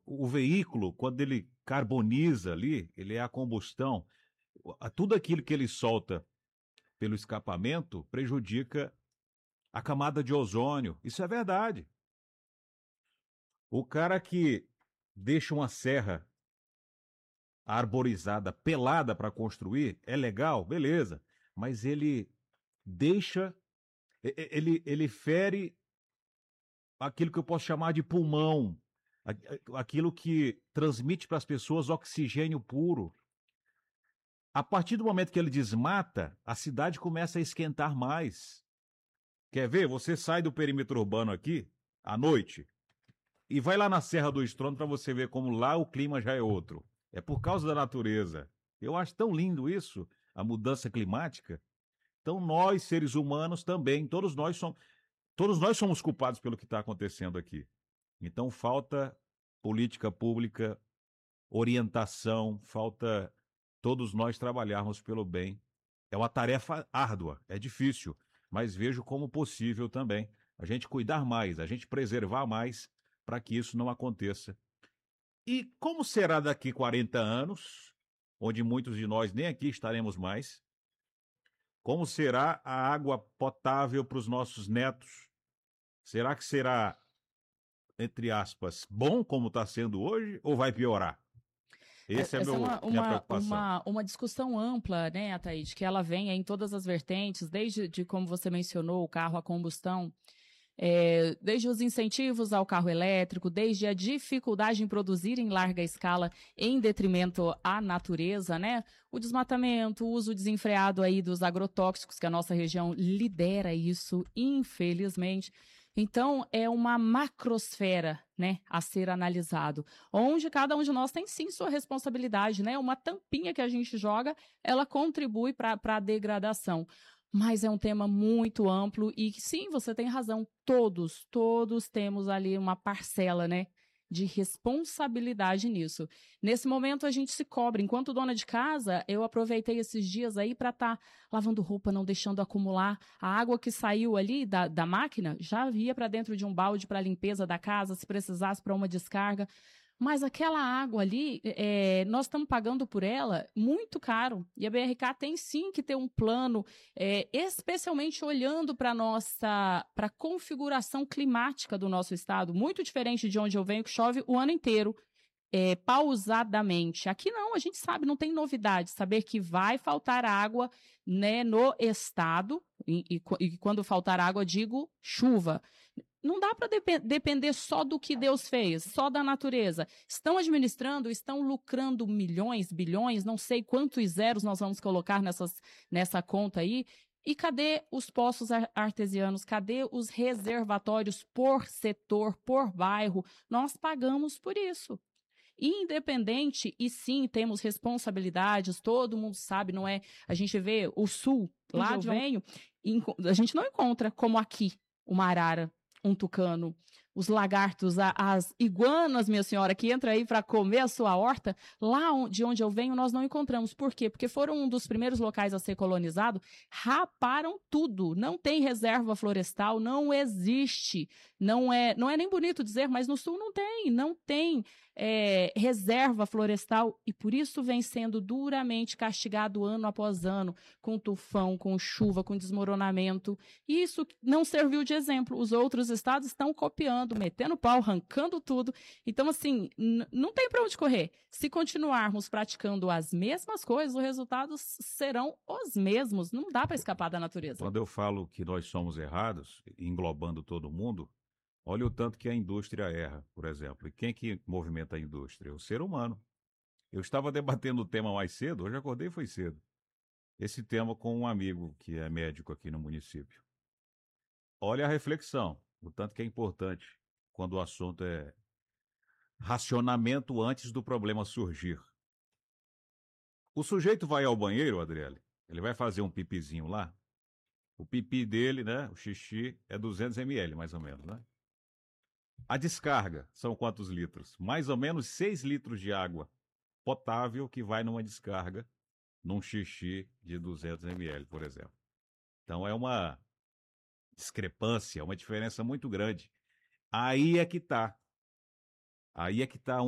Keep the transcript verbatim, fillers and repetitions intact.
o veículo, quando ele carboniza ali, ele é a combustão, tudo aquilo que ele solta pelo escapamento prejudica a camada de ozônio. Isso é verdade. O cara que deixa uma serra arborizada, pelada para construir, é legal, beleza. Mas ele deixa, ele, ele fere aquilo que eu posso chamar de pulmão, aquilo que transmite para as pessoas oxigênio puro. A partir do momento que ele desmata, a cidade começa a esquentar mais. Quer ver? Você sai do perímetro urbano aqui, à noite, e vai lá na Serra do Estrondo para você ver como lá o clima já é outro. É por causa da natureza. Eu acho tão lindo isso, a mudança climática. Então nós, seres humanos, também, todos nós somos, todos nós somos culpados pelo que está acontecendo aqui. Então falta política pública, orientação, falta todos nós trabalharmos pelo bem. É uma tarefa árdua, é difícil, mas vejo como possível também a gente cuidar mais, a gente preservar mais para que isso não aconteça. E como será daqui quarenta anos, onde muitos de nós nem aqui estaremos mais? Como será a água potável para os nossos netos? Será que será, entre aspas, bom como está sendo hoje ou vai piorar? Esse é Essa meu, é uma, minha uma, preocupação. uma, uma discussão ampla, né, Ataíde, que ela vem em todas as vertentes, desde, de, como você mencionou, o carro a combustão, é, desde os incentivos ao carro elétrico, desde a dificuldade em produzir em larga escala em detrimento à natureza, né? O desmatamento, o uso desenfreado aí dos agrotóxicos, que a nossa região lidera isso, infelizmente. Então, é uma macrosfera, né, a ser analisado, onde cada um de nós tem, sim, sua responsabilidade, né? Uma tampinha que a gente joga, ela contribui para a degradação. Mas é um tema muito amplo e, sim, você tem razão, todos, todos temos ali uma parcela, né, de responsabilidade nisso. Nesse momento, a gente se cobre. Enquanto dona de casa, eu aproveitei esses dias aí para estar tá lavando roupa, não deixando acumular. A água que saiu ali da, da máquina já ia para dentro de um balde para a limpeza da casa, se precisasse para uma descarga. Mas aquela água ali, é, nós estamos pagando por ela muito caro. E a B R K tem sim que ter um plano, é, especialmente olhando para a nossa, para a configuração climática do nosso estado, muito diferente de onde eu venho, que chove o ano inteiro, é, pausadamente. Aqui não, a gente sabe, não tem novidade. Saber que vai faltar água, né, no estado, e, e, e quando faltar água, digo chuva. Não dá para dep- depender só do que Deus fez, só da natureza. Estão administrando, estão lucrando milhões, bilhões, não sei quantos zeros nós vamos colocar nessas, nessa conta aí. E cadê os poços artesianos? Cadê os reservatórios por setor, por bairro? Nós pagamos por isso. Independente, e sim, temos responsabilidades, todo mundo sabe, não é? A gente vê o sul, lá de onde eu venho, a gente não encontra, como aqui, uma arara, um tucano, os lagartos, a, as iguanas, minha senhora, que entra aí para comer a sua horta, lá de onde eu venho nós não encontramos. Por quê? Porque foram um dos primeiros locais a ser colonizado, raparam tudo, não tem reserva florestal, não existe, não é, não é nem bonito dizer, mas no sul não tem, não tem é, reserva florestal e por isso vem sendo duramente castigado ano após ano, com tufão, com chuva, com desmoronamento. E isso não serviu de exemplo. Os outros estados estão copiando, metendo pau, arrancando tudo. Então, assim, não tem para onde correr. Se continuarmos praticando as mesmas coisas, os resultados serão os mesmos. Não dá para escapar da natureza. Quando eu falo que nós somos errados, englobando todo mundo, olha o tanto que a indústria erra, por exemplo. E quem que movimenta a indústria? O ser humano. Eu estava debatendo o tema mais cedo, hoje acordei e foi cedo. Esse tema com um amigo que é médico aqui no município. Olha a reflexão, o tanto que é importante quando o assunto é racionamento antes do problema surgir. O sujeito vai ao banheiro, Adriele, ele vai fazer um pipizinho lá. O pipi dele, né, o xixi, é duzentos mililitros, mais ou menos, né? A descarga são quantos litros? Mais ou menos seis litros de água potável que vai numa descarga, num xixi de duzentos mililitros, por exemplo. Então é uma discrepância, uma diferença muito grande. Aí é que está. Aí é que está